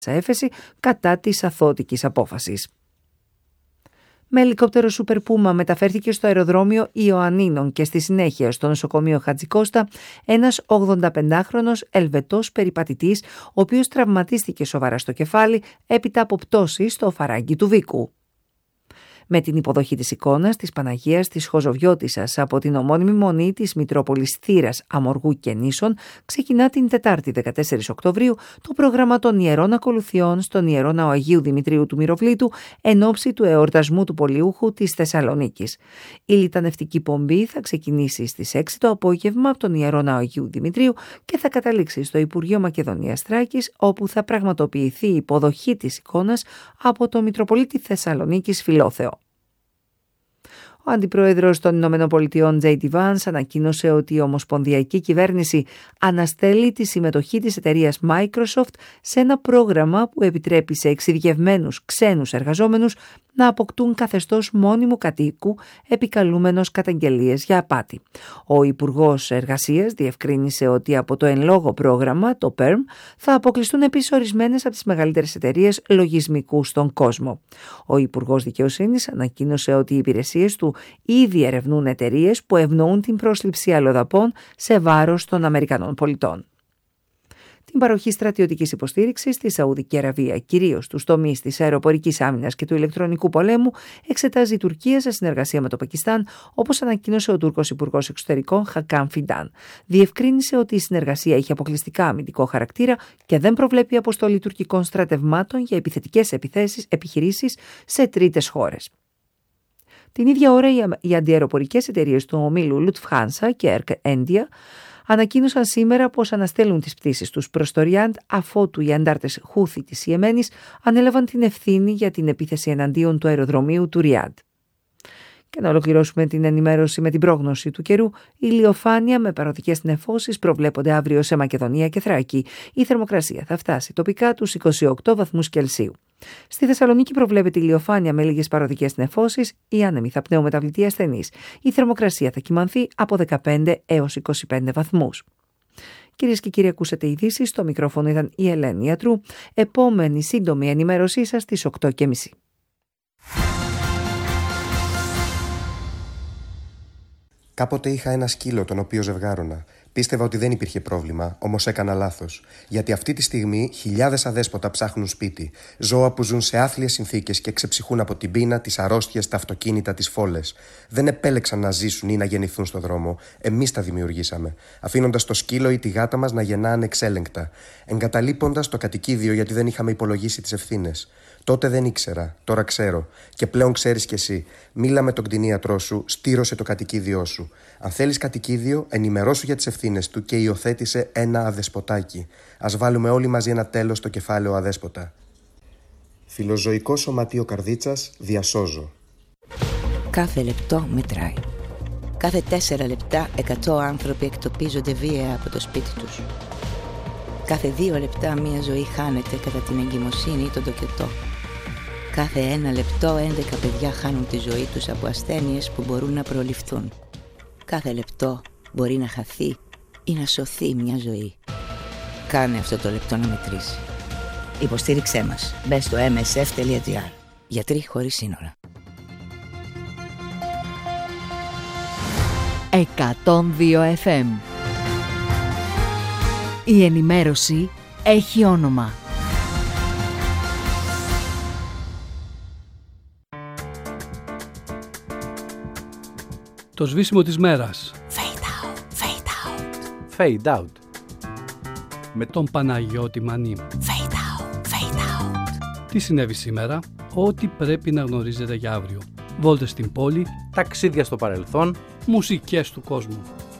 έφεση κατά της αθώωτικης απόφασης. Με ελικόπτερο Super Puma μεταφέρθηκε στο αεροδρόμιο Ιωαννίνων και στη συνέχεια στο νοσοκομείο Χατζικώστα ένας 85χρονος Ελβετός περιπατητής, ο οποίος τραυματίστηκε σοβαρά στο κεφάλι έπειτα από πτώση στο φαράγγι του Βίκου. Με την υποδοχή της εικόνας της Παναγίας της Χοζοβιώτισσας από την ομώνυμη μονή της Μητρόπολης Θήρας, Αμοργού και Νήσων, ξεκινά την Τετάρτη 14 Οκτωβρίου το πρόγραμμα των Ιερών Ακολουθιών στον Ιερό Ναό Αγίου Δημητρίου του Μυροβλήτου εν ώψη του εορτασμού του Πολιούχου της Θεσσαλονίκης. Η λιτανευτική πομπή θα ξεκινήσει στις 6 το απόγευμα από τον Ιερό Ναό Αγίου Δημητρίου και θα καταλήξει στο Υπουργείο Μακεδονίας Θράκης, όπου θα πραγματοποιηθεί η υποδοχή της εικόνας από τον Μητροπολίτη Θεσσαλονίκης Φιλόθεο. Ο Αντιπρόεδρος των Ηνωμένων Πολιτειών J.D. Vance ανακοίνωσε ότι η Ομοσπονδιακή Κυβέρνηση αναστέλει τη συμμετοχή της εταιρείας Microsoft σε ένα πρόγραμμα που επιτρέπει σε εξειδικευμένους ξένους εργαζόμενους να αποκτούν καθεστώς μόνιμου κατοίκου επικαλούμενος καταγγελίες για απάτη. Ο Υπουργός Εργασίας διευκρίνησε ότι από το εν λόγω πρόγραμμα, το PERM, θα αποκλειστούν επίσης ορισμένες από τις μεγαλύτερες εταιρείες λογισμικού στον κόσμο. Ο Υπουργός Δικαιοσύνης ανακοίνωσε ότι οι υπηρεσίες του ήδη ερευνούν εταιρείες που ευνοούν την πρόσληψη αλλοδαπών σε βάρος των Αμερικανών πολιτών. Την παροχή στρατιωτικής υποστήριξης στη Σαουδική Αραβία, κυρίως στους τομείς της αεροπορικής άμυνας και του ηλεκτρονικού πολέμου, εξετάζει η Τουρκία σε συνεργασία με το Πακιστάν, όπως ανακοίνωσε ο Τούρκος Υπουργός Εξωτερικών Χακάν Φιντάν. Διευκρίνησε ότι η συνεργασία έχει αποκλειστικά αμυντικό χαρακτήρα και δεν προβλέπει αποστολή τουρκικών στρατευμάτων για επιθετικές επιχειρήσεις σε τρίτες χώρες. Την ίδια ώρα οι αντιαεροπορικές εταιρείες του ομίλου Lufthansa και Air India ανακοίνωσαν σήμερα πως αναστέλουν τις πτήσεις τους προς το Ριάντ, αφότου οι αντάρτες Χούθι της Ιεμένης ανέλαβαν την ευθύνη για την επίθεση εναντίον του αεροδρομίου του Ριάντ. Και να ολοκληρώσουμε την ενημέρωση με την πρόγνωση του καιρού. Ηλιοφάνεια με παροδικές νεφώσεις προβλέπονται αύριο σε Μακεδονία και Θράκη. Η θερμοκρασία θα φτάσει τοπικά τους 28 βαθμούς Κελσίου. Στη Θεσσαλονίκη προβλέπεται ηλιοφάνεια με λίγες παροδικές νεφώσεις, οι άνεμοι θα πνέουν μεταβλητή ασθενής. Η θερμοκρασία θα κυμανθεί από 15 έως 25 βαθμούς. Κυρίες και κύριοι, ακούσατε ειδήσεις. Στο μικρόφωνο ήταν η Ελένη Ιατρού. Επόμενη σύντομη ενημέρωσή σας στις 8:30. Κάποτε είχα ένα σκύλο τον οποίο ζευγάρωνα. Πίστευα ότι δεν υπήρχε πρόβλημα, όμως έκανα λάθος. Γιατί αυτή τη στιγμή χιλιάδες αδέσποτα ψάχνουν σπίτι. Ζώα που ζουν σε άθλιες συνθήκες και ξεψυχούν από την πείνα, τις αρρώστιες, τα αυτοκίνητα, τις φόλες. Δεν επέλεξαν να ζήσουν ή να γεννηθούν στο δρόμο. Εμείς τα δημιουργήσαμε. Αφήνοντας το σκύλο ή τη γάτα μας να γεννά ανεξέλεγκτα. Εγκαταλείποντας το κατοικίδιο γιατί δεν είχαμε υπολογίσει τις ευθύνες. Τότε δεν ήξερα, τώρα ξέρω. Και πλέον ξέρεις κι εσύ. Μίλα με τον κτηνίατρό σου, στήρωσε το κατοικίδιό σου. Αν θέλεις κατοικίδιο, ενημερώσου για τις ευθύνες του και υιοθέτησε ένα αδεσποτάκι. Ας βάλουμε όλοι μαζί ένα τέλος στο κεφάλαιο αδέσποτα. Φιλοζωικό Σωματείο Καρδίτσας, διασώζω. Κάθε λεπτό μετράει. Κάθε 4 λεπτά 100 άνθρωποι εκτοπίζονται βία από το σπίτι τους. Κάθε 2 λεπτά μία ζωή χάνεται κατά την εγκυμοσύνη ή τον τοκετό. Κάθε 1 λεπτό 11 παιδιά χάνουν τη ζωή τους από ασθένειες που μπορούν να προληφθούν. Κάθε λεπτό μπορεί να χαθεί ή να σωθεί μια ζωή. Κάνε αυτό το λεπτό να μετρήσει. Υποστήριξέ μας. Μπες στο msf.gr. Γιατροί χωρίς σύνορα. 102 FM. Η ενημέρωση έχει όνομα. Το σβήσιμο της μέρας. Fade out, fade out. Fade out. Με τον Παναγιώτη Μανή. Fade out, fade out. Τι συνέβη σήμερα? Ό,τι πρέπει να γνωρίζετε για αύριο. Βόλτες στην πόλη, ταξίδια στο παρελθόν, μουσικές του κόσμου.